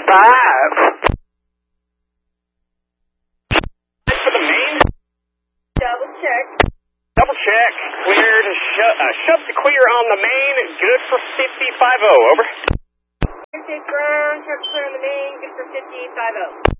For the main? Double check. Double check. Cleared. Shove to clear on the main. Good for 50-50. Over. Ground, truck clear on the main, good for 50-50.